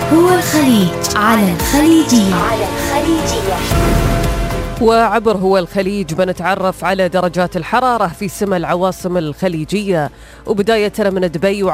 هو الخليج على الخليجية. وعبر هو الخليج بنتعرف على درجات الحرارة في سما العواصم الخليجية، وبداية من دبي